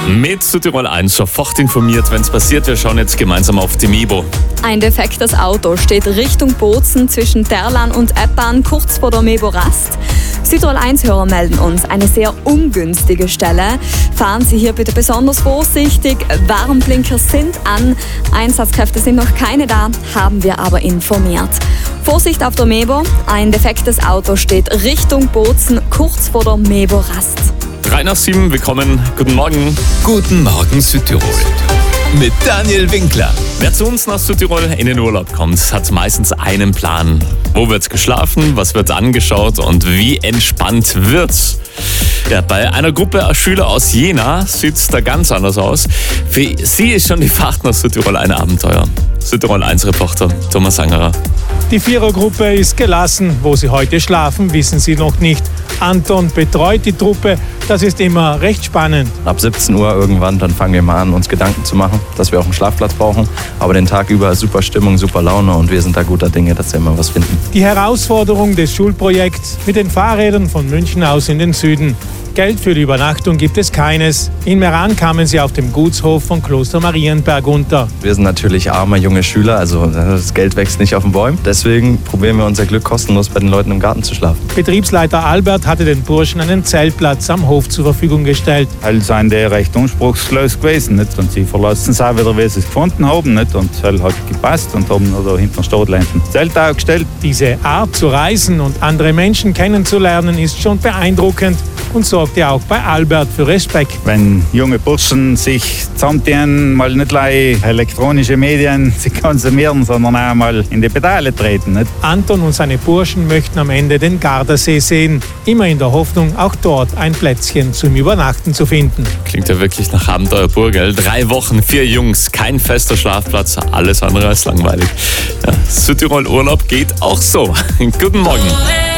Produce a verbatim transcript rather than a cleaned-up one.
Mit Südtirol eins sofort informiert, wenn es passiert. Wir schauen jetzt gemeinsam auf die Mebo. Ein defektes Auto steht Richtung Bozen zwischen Terlan und Eppan, kurz vor der Mebo-Rast. Südtirol eins-Hörer melden uns eine sehr ungünstige Stelle. Fahren Sie hier bitte besonders vorsichtig. Warnblinker sind an. Einsatzkräfte sind noch keine da, haben wir aber informiert. Vorsicht auf der Mebo. Ein defektes Auto steht Richtung Bozen, kurz vor der Mebo-Rast. Drei nach sieben, willkommen. Guten Morgen. Guten Morgen Südtirol mit Daniel Winkler. Wer zu uns nach Südtirol in den Urlaub kommt, hat meistens einen Plan. Wo wird's geschlafen, was wird angeschaut und wie entspannt wird's? Ja, bei einer Gruppe Schüler aus Jena sieht's da ganz anders aus. Für sie ist schon die Fahrt nach Südtirol ein Abenteuer. Südtirol eins Reporter Thomas Angerer. Die Vierergruppe ist gelassen. Wo sie heute schlafen, wissen sie noch nicht. Anton betreut die Truppe. Das ist immer recht spannend. Ab siebzehn Uhr irgendwann, dann fangen wir mal an, uns Gedanken zu machen, dass wir auch einen Schlafplatz brauchen. Aber den Tag über super Stimmung, super Laune und wir sind da guter Dinge, dass wir immer was finden. Die Herausforderung des Schulprojekts mit den Fahrrädern von München aus in den Süden. Geld für die Übernachtung gibt es keines. In Meran kamen sie auf dem Gutshof von Kloster Marienberg unter. Wir sind natürlich arme junge Schüler, also das Geld wächst nicht auf den Bäumen. Deswegen probieren wir unser Glück kostenlos bei den Leuten im Garten zu schlafen. Betriebsleiter Albert hatte den Burschen einen Zeltplatz am Hof zur Verfügung gestellt. Halt sind die recht anspruchslos gewesen, nicht? Und sie verlassen es auch wieder, wie sie es gefunden haben, nicht? Und es hat gepasst und haben da hinten Stadtlenten Zelt aufgestellt. Diese Art zu reisen und andere Menschen kennenzulernen ist schon beeindruckend und sorgt ja auch bei Albert für Respekt. Wenn junge Burschen sich zusammentun, mal nicht gleich elektronische Medien sich konsumieren, sondern auch mal in die Pedale treten. Nicht? Anton und seine Burschen möchten am Ende den Gardasee sehen. Immer in der Hoffnung, auch dort ein Plätzchen zum Übernachten zu finden. Klingt ja wirklich nach Abenteuer pur, gell? Drei Wochen, vier Jungs, kein fester Schlafplatz, alles andere als langweilig. Ja, Südtirol Urlaub geht auch so. Guten Morgen.